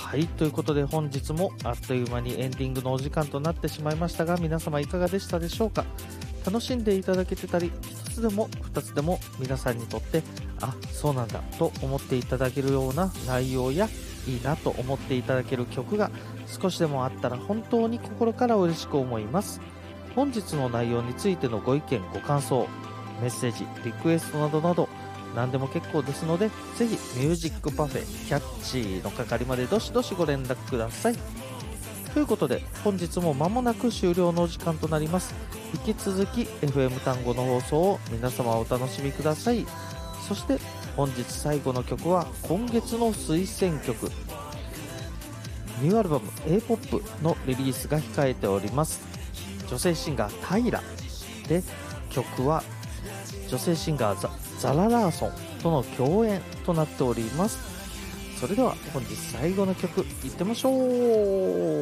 はい、ということで本日もあっという間にエンディングのお時間となってしまいましたが、皆様いかがでしたでしょうか。楽しんでいただけてたり、一つでも二つでも皆さんにとってそうなんだと思っていただけるような内容や、いいなと思っていただける曲が少しでもあったら本当に心から嬉しく思います。本日の内容についてのご意見ご感想、メッセージリクエストなどなど何でも結構ですので、ぜひミュージックパフェキャッチーの係までどしどしご連絡ください。ということで本日も間もなく終了のお時間となります。引き続き FM 単語の放送を皆様お楽しみください。そして本日最後の曲は今月の推薦曲、ニューアルバム A-POP のリリースが控えております。女性シンガータイラで、曲は女性シンガーザラ・ラーソンとの共演となっております。それでは本日最後の曲いってみましょう。